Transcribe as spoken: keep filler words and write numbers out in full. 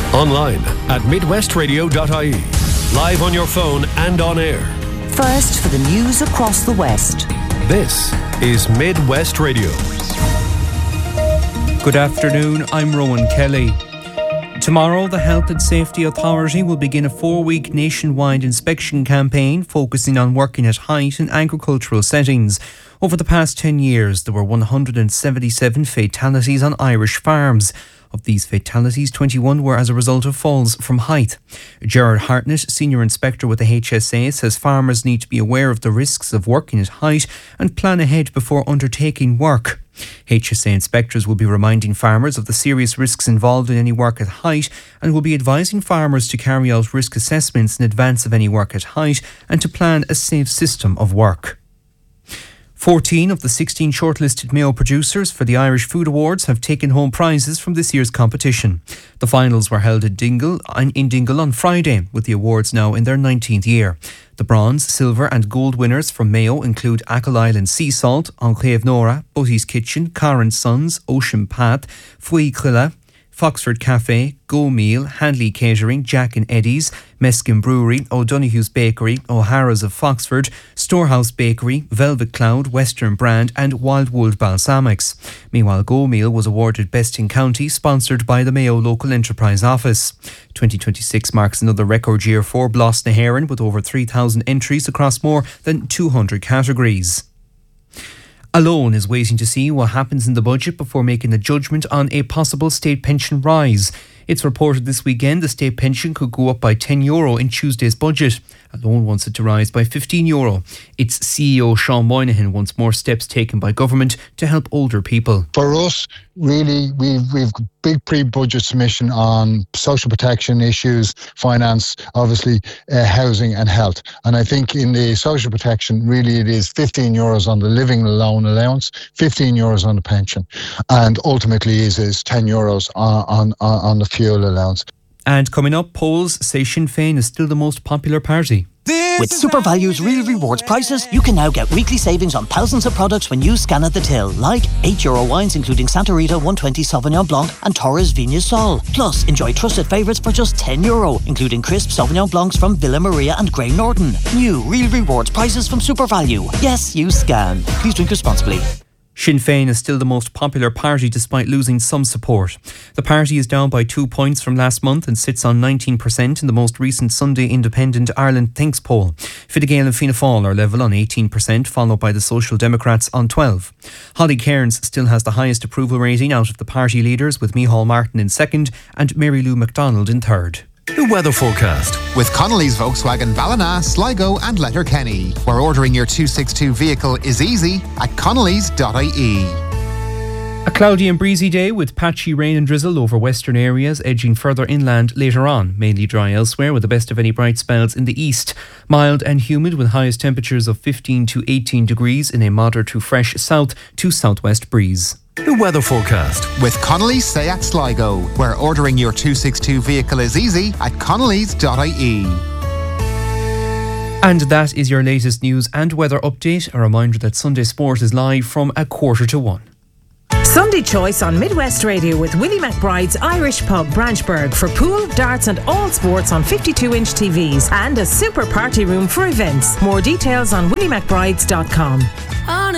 Online at midwest radio dot I E. Live on your phone and on air. First for the news across the West. This is Midwest Radio. Good afternoon, I'm Rowan Kelly. Tomorrow, the Health and Safety Authority will begin a four-week nationwide inspection campaign focusing on working at height in agricultural settings. Over the past ten years, there were one hundred seventy-seven fatalities on Irish farms. Of these fatalities, twenty-one were as a result of falls from height. Gerard Hartnett, Senior Inspector with the H S A, says farmers need to be aware of the risks of working at height and plan ahead before undertaking work. H S A inspectors will be reminding farmers of the serious risks involved in any work at height and will be advising farmers to carry out risk assessments in advance of any work at height and to plan a safe system of work. fourteen of the sixteen shortlisted Mayo producers for the Irish Food Awards have taken home prizes from this year's competition. The finals were held at Dingle, in Dingle on Friday, with the awards now in their nineteenth year. The bronze, silver and gold winners from Mayo include Achill Island Sea Salt, Enclave Nora, Butty's Kitchen, Carr and Sons, Ocean Path, Fui Crilla, Foxford Cafe, Go Meal, Handley Catering, Jack and Eddie's, Meskin Brewery, O'Donoghue's Bakery, O'Hara's of Foxford, Storehouse Bakery, Velvet Cloud, Western Brand and Wildwood Balsamics. Meanwhile, Go Meal was awarded Best in County, sponsored by the Mayo Local Enterprise Office. twenty twenty-six marks another record year for Blas na HÉireann, with over three thousand entries across more than two hundred categories. Alone is waiting to see what happens in the budget before making a judgment on a possible state pension rise. It's reported this weekend the state pension could go up by ten euro in Tuesday's budget. Alone wants it to rise by fifteen euro. Its C E O Sean Moynihan wants more steps taken by government to help older people. For us, really, we've we've big pre-budget submission on social protection issues, finance, obviously uh, housing and health. And I think in the social protection, really it is fifteen euros on the living loan allowance, fifteen euros on the pension, and ultimately is, is ten euros on, on, on the fuel allowance. And coming up, polls say Sinn Féin is still the most popular party. With SuperValue's Real Rewards prices, you can now get weekly savings on thousands of products when you scan at the till, like eight euro wines including Santa Rita one twenty Sauvignon Blanc and Torres Vigna Sol. Plus, enjoy trusted favourites for just ten euro, including crisp Sauvignon Blancs from Villa Maria and Grey Norton. New Real Rewards prices from SuperValu. Yes, you scan. Please drink responsibly. Sinn Féin is still the most popular party despite losing some support. The party is down by two points from last month and sits on nineteen percent in the most recent Sunday Independent Ireland Thinks poll. Fine Gael and Fianna Fáil are level on eighteen percent, followed by the Social Democrats on twelve. Holly Cairns still has the highest approval rating out of the party leaders, with Micheál Martin in second and Mary Lou MacDonald in third. The weather forecast with Connolly's Volkswagen Ballina, Sligo and Letterkenny, where ordering your two sixty-two vehicle is easy at connellys dot I E. A cloudy and breezy day with patchy rain and drizzle over western areas, edging further inland later on. Mainly dry elsewhere, with the best of any bright spells in the east. Mild and humid with highest temperatures of fifteen to eighteen degrees in a moderate to fresh south to southwest breeze. The weather forecast with Connolly's Seat Sligo, where ordering your two sixty-two vehicle is easy at connellys dot I E. And that is your latest news and weather update. A reminder that Sunday Sport is live from a quarter to one. Sunday Choice on Midwest Radio with Willie McBride's Irish Pub, Branchburg, for pool, darts and all sports on fifty-two inch T Vs and a super party room for events. More details on willie mcbrides dot com.